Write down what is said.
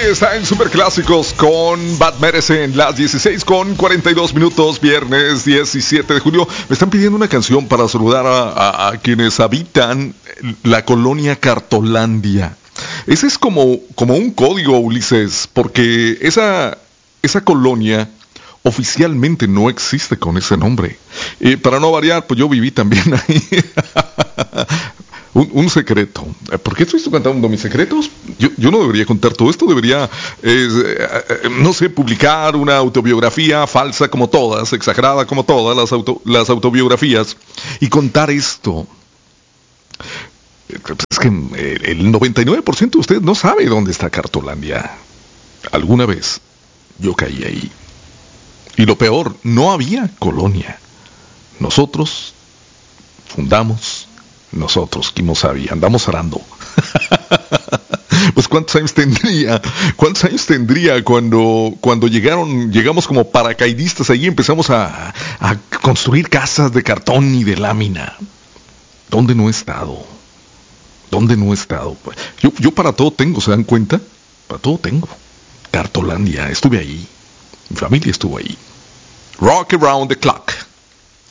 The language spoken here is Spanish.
está en Superclásicos con Bad Medicine, las 16 con 42 minutos, viernes 17 de julio. Me están pidiendo una canción para saludar a quienes habitan la colonia Cartolandia. Ese es como un código, Ulises, porque esa colonia oficialmente no existe con ese nombre. Para no variar, pues yo viví también ahí. Un secreto. ¿Por qué estoy contando mis secretos? Yo no debería contar todo esto. Debería, no sé, publicar una autobiografía falsa como todas, exagerada como todas las autobiografías, y contar esto. Es que el 99% de ustedes no sabe dónde está Cartolandia. Alguna vez yo caí ahí. Y lo peor, no había colonia. Nosotros fundamos, nosotros, Kimosabi, andamos arando. Pues ¿cuántos años tendría? ¿Cuántos años tendría cuando llegamos como paracaidistas ahí y empezamos a construir casas de cartón y de lámina? ¿Dónde no he estado? ¿Dónde no he estado? Yo para todo tengo, ¿se dan cuenta? Para todo tengo. Cartolandia, estuve ahí. Mi familia estuvo ahí. Rock Around the Clock.